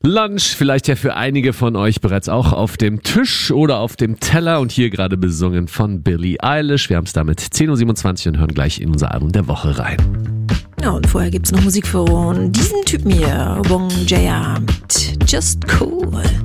Lunch vielleicht ja für einige von euch bereits auch auf dem Tisch oder auf dem Teller und hier gerade besungen von Billie Eilish. Wir haben es damit 10.27 Uhr und hören gleich in unser Album der Woche rein. Ja, und vorher gibt's noch Musik von diesem Typen hier, Wong Jaya mit Just Cool.